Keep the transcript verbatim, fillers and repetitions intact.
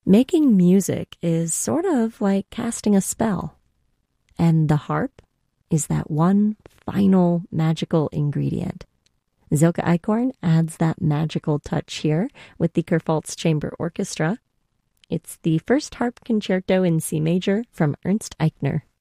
Making music is sort of like casting a spell, and the harp is that one final magical ingredient. Silke Eichhorn adds that magical touch here with the Kurpfalz Chamber Orchestra. It's the first harp concerto in C major from Ernst Eichner.